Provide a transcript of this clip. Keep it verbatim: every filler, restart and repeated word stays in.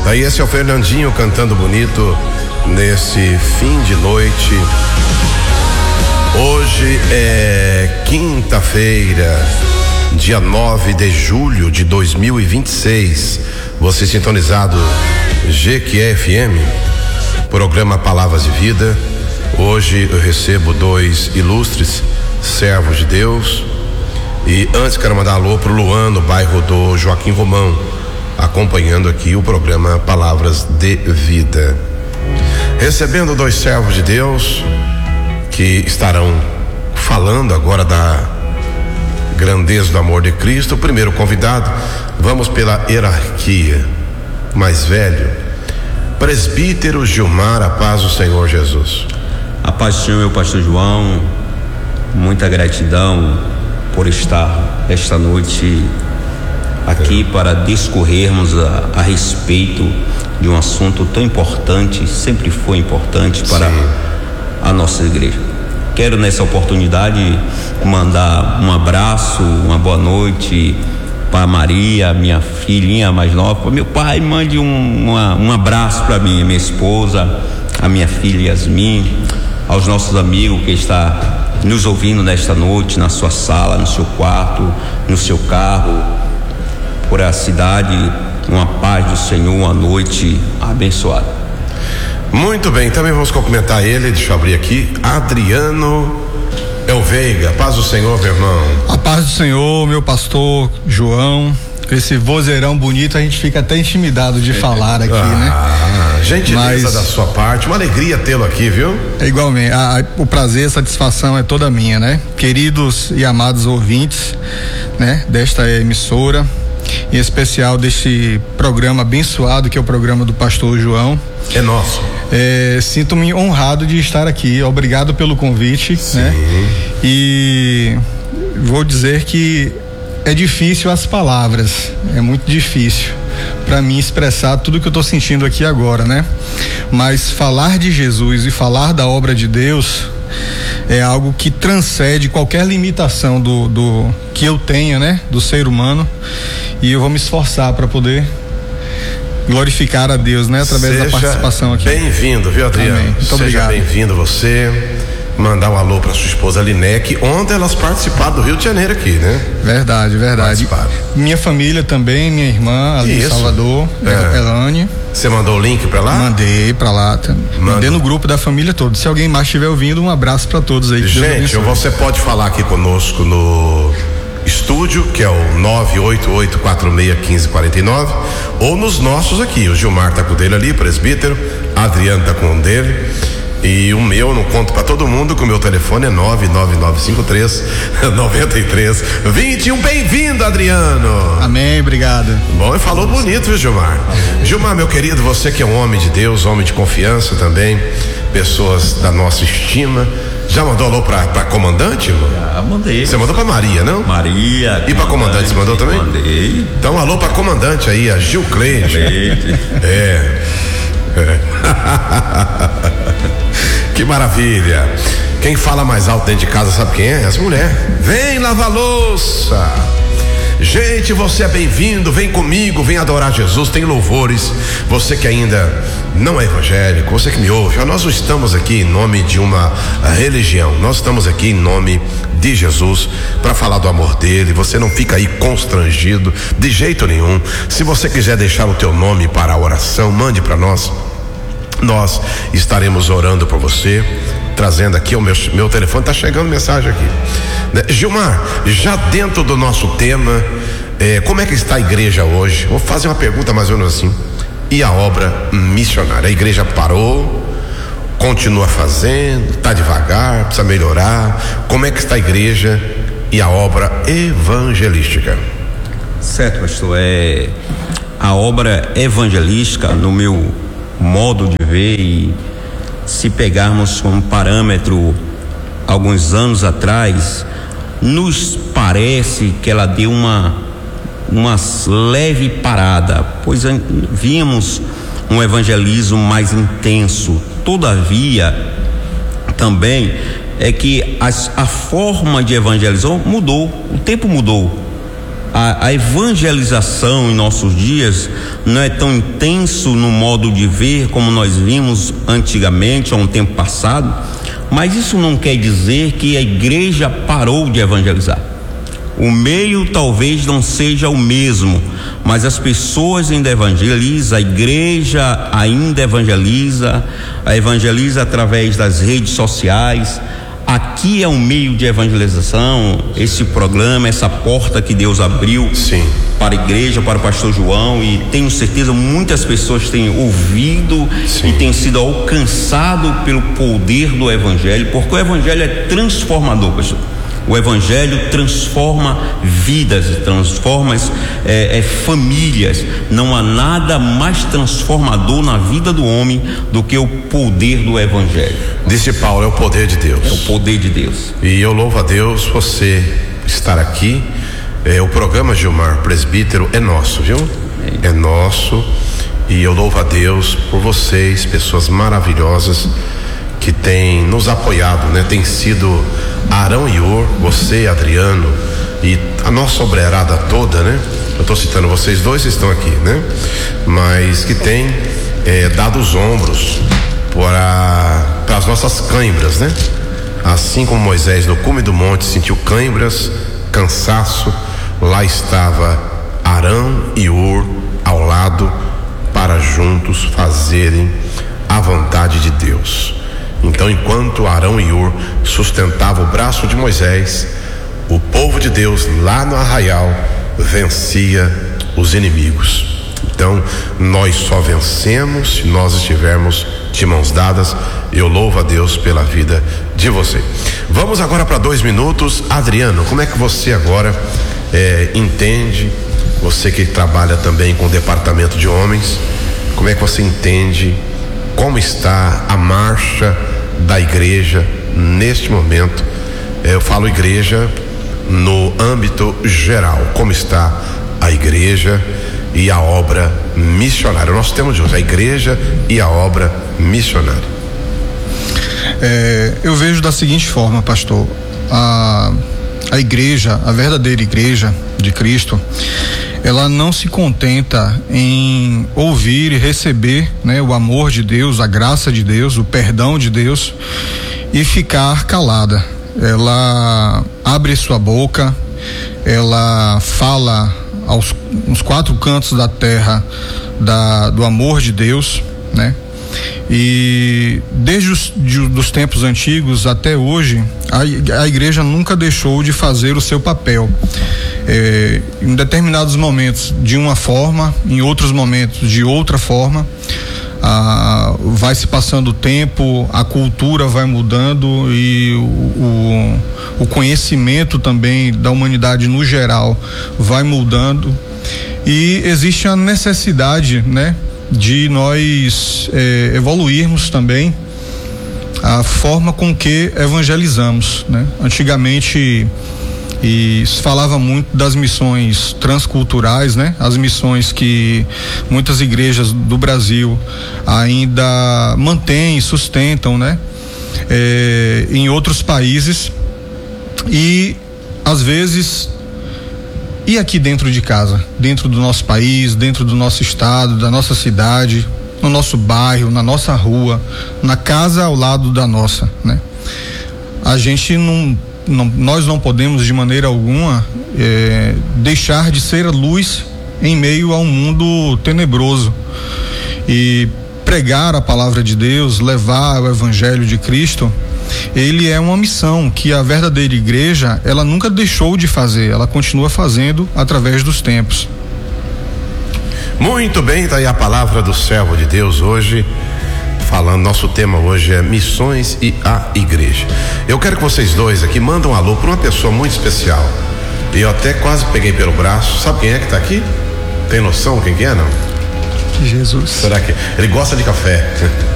Daí esse é o Fernandinho cantando bonito nesse fim de noite. Hoje é quinta-feira, dia nove de julho de dois mil e vinte e seis. Você sintonizado G Q F M, programa Palavras de Vida. Hoje eu recebo dois ilustres servos de Deus. E antes quero mandar alô pro Luan, no bairro do Joaquim Romão, acompanhando aqui o programa Palavras de Vida. Recebendo dois servos de Deus que estarão falando agora da grandeza do amor de Cristo. O primeiro convidado, vamos pela hierarquia, mais velho, presbítero Gilmar, a paz do Senhor Jesus. A paz do Senhor, meu pastor João, muita gratidão por estar esta noite aqui para discorrermos a, a respeito de um assunto tão importante, sempre foi importante para Sim. a nossa igreja. Quero nessa oportunidade mandar um abraço, uma boa noite para Maria, minha filhinha mais nova. Meu pai, mande um, uma, um abraço para mim, minha esposa, a minha filha Yasmin, aos nossos amigos que está nos ouvindo nesta noite, na sua sala, no seu quarto, no seu carro, por a cidade, uma paz do Senhor, uma noite abençoada. Muito bem, também vamos cumprimentar ele, deixa eu abrir aqui, Adriano Elveiga, paz do Senhor, meu irmão. A paz do Senhor, meu pastor João. Esse vozeirão bonito, a gente fica até intimidado de é, falar aqui, ah, né? Gentileza Mas, da sua parte, uma alegria tê-lo aqui, viu? É igualmente, a, a, o prazer, a satisfação é toda minha, né? Queridos e amados ouvintes, né? Desta emissora, em especial deste programa abençoado que é o programa do pastor João. É nosso. É, sinto-me honrado de estar aqui, obrigado pelo convite, Sim. né? E vou dizer que é difícil as palavras, é muito difícil para mim expressar tudo que eu estou sentindo aqui agora, né? Mas falar de Jesus e falar da obra de Deus é algo que transcende qualquer limitação do, do que eu tenha, né? Do ser humano, e eu vou me esforçar para poder glorificar a Deus, né? Através Seja da participação aqui. Bem-vindo, viu, Adriano? Amém. Muito Seja obrigado. Bem-vindo você. Mandar um alô para sua esposa Linec, ontem elas participaram do Rio de Janeiro aqui, né? Verdade, verdade. Minha família também, minha irmã ali em Salvador, é. Elane. Você mandou o link para lá? Mandei para lá, mandei no grupo da família toda. Se alguém mais estiver ouvindo, um abraço para todos aí. Gente, você pode falar aqui conosco no estúdio, que é o nove oito oito quatro seis um cinco quatro nove, ou nos nossos aqui. O Gilmar tá com o dele ali, presbítero, Adriano tá com o dele. E o meu, não conto pra todo mundo, que o meu telefone é nove nove nove cinco três nove três dois um. Bem-vindo, Adriano. Amém, obrigado. Bom, e falou bonito, viu, Gilmar? Gilmar, meu querido, você que é um homem de Deus, homem de confiança também, pessoas da nossa estima. Já mandou alô pra, pra comandante, irmão? Já mandei. Você mandou pra Maria, não? Maria. E pra comandante, você mandou também? Mandei. Então, alô pra comandante aí, a Gil Cleide. É. É. Que maravilha. Quem fala mais alto dentro de casa sabe quem é? As mulheres. Vem lavar louça. Gente, você é bem-vindo, vem comigo, vem adorar Jesus, tem louvores. Você que ainda não é evangélico, você que me ouve, nós não estamos aqui em nome de uma religião, nós estamos aqui em nome de Jesus, para falar do amor dele. Você não fica aí constrangido de jeito nenhum. Se você quiser deixar o teu nome para a oração, mande para nós. Nós estaremos orando por você, trazendo aqui o meu, meu telefone, tá chegando mensagem aqui, né? Gilmar, já dentro do nosso tema, eh, como é que está a igreja hoje? Vou fazer uma pergunta mais ou menos assim. E a obra missionária? A igreja parou? Continua fazendo? Tá devagar? Precisa melhorar? Como é que está a igreja e a obra evangelística? Certo, pastor. É a obra evangelística, no meu modo de ver, e se pegarmos como parâmetro alguns anos atrás, nos parece que ela deu uma uma leve parada, pois víamos um evangelismo mais intenso. Todavia, também é que as, a forma de evangelizar mudou, o tempo mudou. a, a evangelização em nossos dias não é tão intenso no modo de ver como nós vimos antigamente, há um tempo passado, mas isso não quer dizer que a igreja parou de evangelizar. O meio talvez não seja o mesmo, mas as pessoas ainda evangelizam, a igreja ainda evangeliza, a evangeliza através das redes sociais. Aqui é um meio de evangelização, esse programa, essa porta que Deus abriu Sim. para a igreja, para o pastor João, e tenho certeza muitas pessoas têm ouvido Sim. e têm sido alcançado pelo poder do evangelho, porque o evangelho é transformador, pastor. O evangelho transforma vidas, transforma é, é, famílias. Não há nada mais transformador na vida do homem do que o poder do evangelho. Disse Paulo, é o poder de Deus. É o poder de Deus. E eu louvo a Deus você estar aqui. É, o programa Gilmar Presbítero é nosso, viu? É. é nosso. E eu louvo a Deus por vocês, pessoas maravilhosas que têm nos apoiado, né? Tem sido Arão e Ur, você, Adriano, e a nossa obreirada toda, né? Eu estou citando vocês dois, vocês estão aqui, né? Mas que tem é, dado os ombros para para as nossas cãibras, né? Assim como Moisés no cume do monte sentiu cãibras, cansaço, lá estava Arão e Ur ao lado para juntos fazerem a vontade de Deus. Então, enquanto Arão e Ur sustentavam o braço de Moisés, o povo de Deus lá no arraial vencia os inimigos. Então, nós só vencemos se nós estivermos de mãos dadas. Eu louvo a Deus pela vida de você. Vamos agora para dois minutos. Adriano, como é que você agora é, entende, você que trabalha também com o departamento de homens, como é que você entende como está a marcha da igreja neste momento? Eu falo igreja no âmbito geral, como está a igreja e a obra missionária. Nós temos de hoje a igreja e a obra missionária. É, eu vejo da seguinte forma, pastor, a, a igreja, a verdadeira igreja de Cristo, ela não se contenta em ouvir e receber, né, o amor de Deus, a graça de Deus, o perdão de Deus e ficar calada. Ela abre sua boca, ela fala aos nos quatro cantos da terra da, do amor de Deus, né? E desde os de, dos tempos antigos até hoje, a, a igreja nunca deixou de fazer o seu papel. É, em determinados momentos de uma forma, em outros momentos de outra forma. Ah, vai se passando o tempo, a cultura vai mudando e o, o, o conhecimento também da humanidade no geral vai mudando, e existe a necessidade, né, de nós eh, evoluirmos também a forma com que evangelizamos, né? Antigamente e se falava muito das missões transculturais, né? As missões que muitas igrejas do Brasil ainda mantêm, sustentam, né? É, em outros países, e às vezes e aqui dentro de casa, dentro do nosso país, dentro do nosso estado, da nossa cidade, no nosso bairro, na nossa rua, na casa ao lado da nossa, né? A gente não Não, nós não podemos de maneira alguma é, deixar de ser a luz em meio a um mundo tenebroso, e pregar a palavra de Deus, levar o evangelho de Cristo, ele é uma missão que a verdadeira igreja, ela nunca deixou de fazer, ela continua fazendo através dos tempos. Muito bem, tá aí a palavra do servo de Deus hoje, falando, nosso tema hoje é missões e a igreja. Eu quero que vocês dois aqui mandem um alô para uma pessoa muito especial. E eu até quase peguei pelo braço. Sabe quem é que tá aqui? Tem noção quem que é, não? Jesus. Será que ele gosta de café?